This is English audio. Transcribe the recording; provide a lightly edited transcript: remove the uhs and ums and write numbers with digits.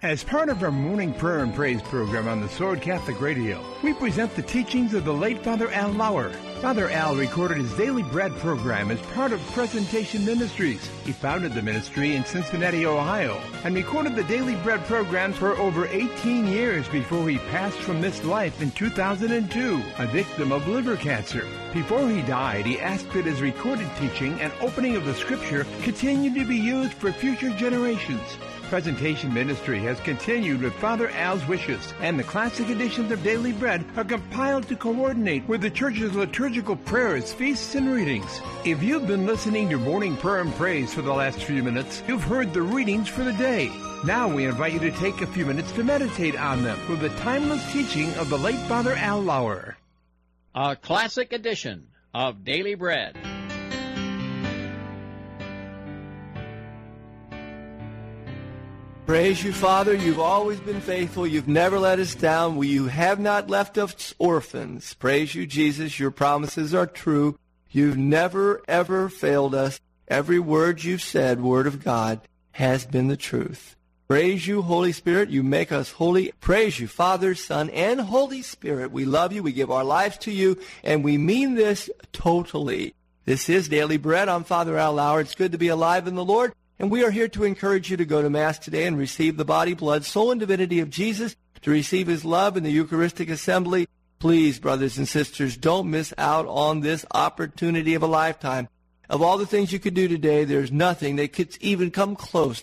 As part of our morning prayer and praise program on the Sword Catholic Radio, we present the teachings of the late Father Al Lauer. Father Al recorded his Daily Bread program as part of Presentation Ministries. He founded the ministry in Cincinnati, Ohio, and recorded the Daily Bread programs for over 18 years before he passed from this life in 2002, a victim of liver cancer. Before he died, he asked that his recorded teaching and opening of the Scripture continue to be used for future generations. Presentation Ministry has continued with Father Al's wishes, and the classic editions of Daily Bread are compiled to coordinate with the Church's liturgical prayers, feasts, and readings. If you've been listening to Morning Prayer and Praise for the last few minutes, you've heard the readings for the day. Now we invite you to take a few minutes to meditate on them with the timeless teaching of the late Father Al Lauer. A classic edition of Daily Bread. Praise you, Father. You've always been faithful. You've never let us down. You have not left us orphans. Praise you, Jesus. Your promises are true. You've never, ever failed us. Every word you've said, Word of God, has been the truth. Praise you, Holy Spirit. You make us holy. Praise you, Father, Son, and Holy Spirit. We love you. We give our lives to you, and we mean this totally. This is Daily Bread. I'm Father Al Lauer. It's good to be alive in the Lord. And we are here to encourage you to go to Mass today and receive the body, blood, soul, and divinity of Jesus, to receive his love in the Eucharistic assembly. Please, brothers and sisters, don't miss out on this opportunity of a lifetime. Of all the things you could do today, there's nothing that could even come close